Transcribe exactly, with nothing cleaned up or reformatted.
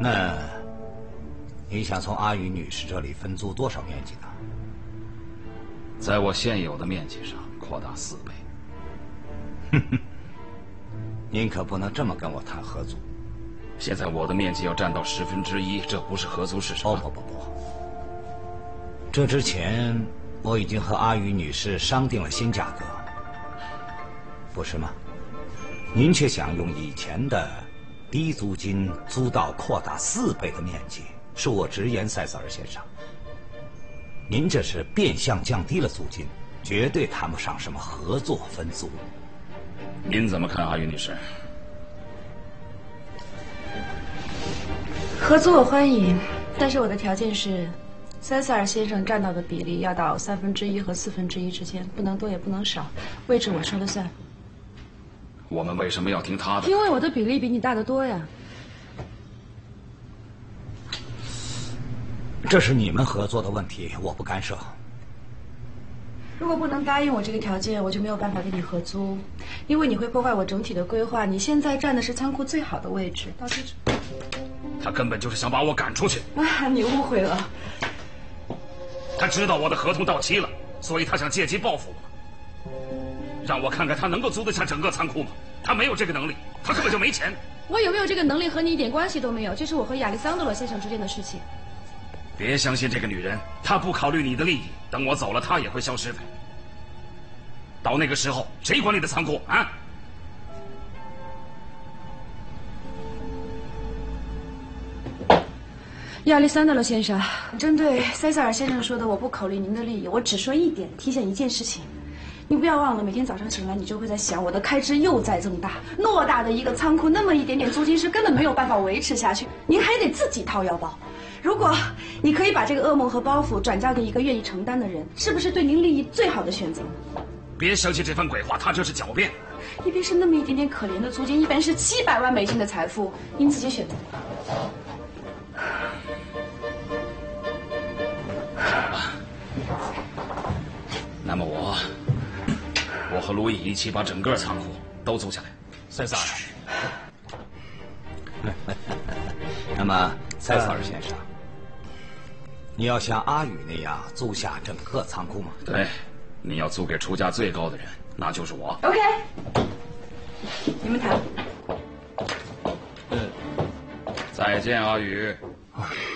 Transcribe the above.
那，你想从阿宇女士这里分租多少面积呢？ 在我现有的面积上扩大四倍。 哼哼，您可不能这么跟我谈合租。 现在我的面积要占到十分之一，这不是合租是什么？ 不不不不，这之前我已经和阿宇女士商定了新价格，不是吗？您却想用以前的低租金租到扩大四倍的面积，恕我直言，塞瑟尔先生，您这是变相降低了租金，绝对谈不上什么合作分租。 您怎么看，阿宇女士？ 合租我欢迎，但是我的条件是，塞瑟尔先生占到的比例要到三分之一和四分之一之间，不能多也不能少，位置我说了算。 我们为什么要听他的？ 因为我的比例比你大得多呀。 这是你们合作的问题，我不干涉。 如果不能答应我这个条件，我就没有办法跟你合租，因为你会破坏我整体的规划。你现在占的是仓库最好的位置，到这。 他根本就是想把我赶出去。 啊，你误会了。 他知道我的合同到期了，所以他想借机报复我。让我看看他能够租得下整个仓库吗？他没有这个能力，他根本就没钱。 我有没有这个能力和你一点关系都没有，这是我和亚历桑德罗先生之间的事情。 别相信这个女人，她不考虑你的利益，等我走了，她也会消失的。到那个时候，谁管你的仓库啊？ 亚历山德罗先生，针对塞塞尔先生说的，我不考虑您的利益，我只说一点，提醒一件事情。你不要忘了，每天早上醒来，你就会在想，我的开支又在增大。偌大的一个仓库，那么一点点租金是根本没有办法维持下去，您还得自己掏腰包。如果你可以把这个噩梦和包袱转交给一个愿意承担的人，是不是对您利益最好的选择？ 别相信这番鬼话，他这是狡辩。 一边是那么一点点可怜的租金，一边是七百万美金的财富，您自己选择。 好吧，那么我，我和路易一起把整个仓库都租下来。塞萨尔， 那么塞萨尔先生，你要像阿宇那样租下整个仓库吗？ 对，你要租给出价最高的人，那就是我。 OK， 你们谈。 再见，阿宇。 哎